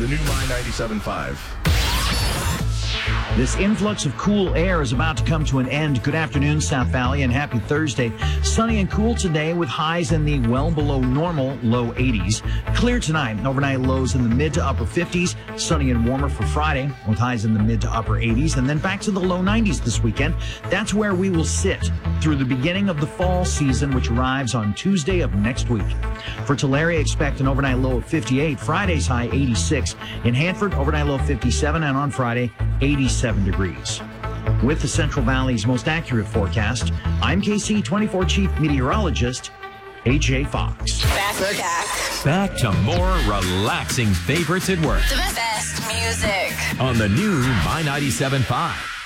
The new My 97.5. This influx of cool air is about to come to an end. Good afternoon, South Valley, and happy Thursday. Sunny and cool today with highs in the well below normal low 80s. Clear tonight, overnight lows in the mid to upper 50s. Sunny and warmer for Friday with highs in the mid to upper 80s. And then back to the low 90s this weekend. That's where we will sit through the beginning of the fall season, which arrives on Tuesday of next week. For Tulare, expect an overnight low of 58. Friday's high 86. In Hanford, overnight low 57. And on Friday, 87 degrees. With the Central Valley's most accurate forecast, I'm KC24 Chief Meteorologist, AJ Fox. Back to more relaxing favorites at work. The best music. On the new My 97.5.